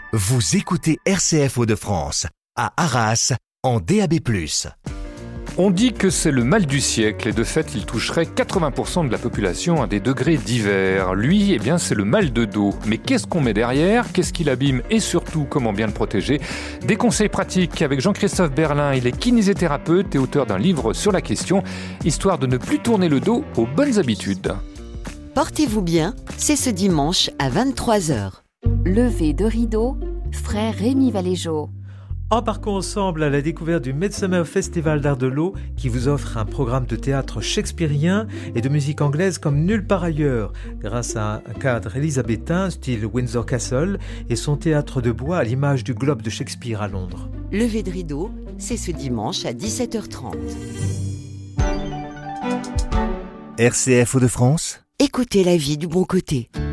Vous écoutez RCF Hauts-de-France, à Arras, en DAB+. On dit que c'est le mal du siècle et de fait il toucherait 80% de la population à des degrés divers. Lui, c'est le mal de dos. Mais qu'est-ce qu'on met derrière ? Qu'est-ce qui l'abîme et surtout comment bien le protéger ? Des conseils pratiques avec Jean-Christophe Berlin. Il est kinésithérapeute et auteur d'un livre sur la question, histoire de ne plus tourner le dos aux bonnes habitudes. Portez-vous bien, c'est ce dimanche à 23h. Lever de rideau, frère Rémi Valéjo. Embarquons ensemble à la découverte du Midsummer Festival d'Art de l'Eau qui vous offre un programme de théâtre shakespearien et de musique anglaise comme nulle part ailleurs, grâce à un cadre élisabétain, style Windsor Castle, et son théâtre de bois à l'image du Globe de Shakespeare à Londres. Lever de rideau, c'est ce dimanche à 17h30. RCF Hauts-de-France. Écoutez la vie du bon côté.